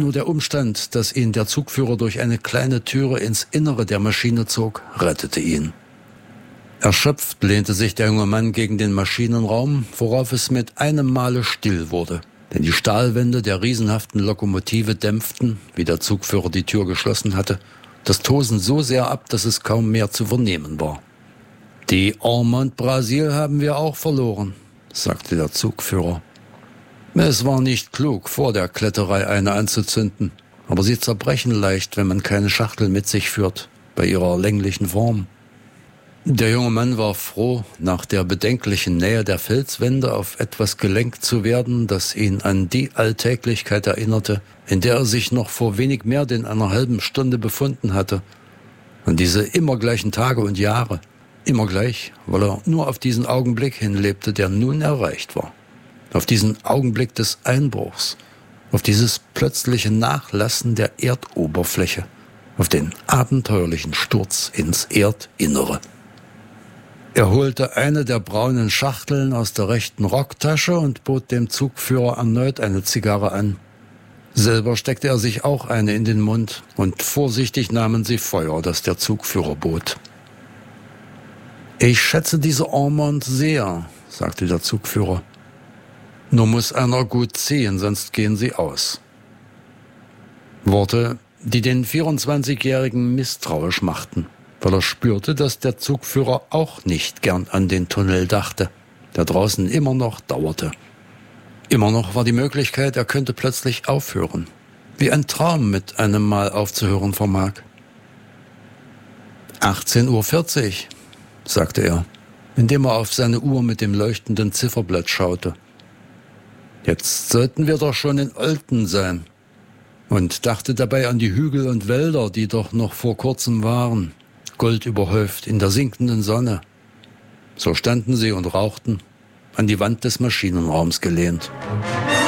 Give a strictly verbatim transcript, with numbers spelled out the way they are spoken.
Nur der Umstand, dass ihn der Zugführer durch eine kleine Türe ins Innere der Maschine zog, rettete ihn. Erschöpft lehnte sich der junge Mann gegen den Maschinenraum, worauf es mit einem Male still wurde. Denn die Stahlwände der riesenhaften Lokomotive dämpften, wie der Zugführer die Tür geschlossen hatte, das Tosen so sehr ab, dass es kaum mehr zu vernehmen war. »Die Ormond Brasil haben wir auch verloren«, sagte der Zugführer. »Es war nicht klug, vor der Kletterei eine anzuzünden, aber sie zerbrechen leicht, wenn man keine Schachtel mit sich führt, bei ihrer länglichen Form.« Der junge Mann war froh, nach der bedenklichen Nähe der Felswände auf etwas gelenkt zu werden, das ihn an die Alltäglichkeit erinnerte, in der er sich noch vor wenig mehr denn einer halben Stunde befunden hatte. Und diese immer gleichen Tage und Jahre, immer gleich, weil er nur auf diesen Augenblick hinlebte, der nun erreicht war. Auf diesen Augenblick des Einbruchs, auf dieses plötzliche Nachlassen der Erdoberfläche, auf den abenteuerlichen Sturz ins Erdinnere. Er holte eine der braunen Schachteln aus der rechten Rocktasche und bot dem Zugführer erneut eine Zigarre an. Selber steckte er sich auch eine in den Mund, und vorsichtig nahmen sie Feuer, das der Zugführer bot. »Ich schätze diese Ormond sehr«, sagte der Zugführer. »Nur muss einer gut ziehen, sonst gehen sie aus.« Worte, die den vierundzwanzigjährigen misstrauisch machten, weil er spürte, dass der Zugführer auch nicht gern an den Tunnel dachte, der draußen immer noch dauerte. Immer noch war die Möglichkeit, er könnte plötzlich aufhören, wie ein Traum mit einem Mal aufzuhören vermag. »achtzehn Uhr vierzig«, sagte er, indem er auf seine Uhr mit dem leuchtenden Zifferblatt schaute. »Jetzt sollten wir doch schon in Olten sein«, und dachte dabei an die Hügel und Wälder, die doch noch vor kurzem waren, goldüberhäuft in der sinkenden Sonne. So standen sie und rauchten, an die Wand des Maschinenraums gelehnt.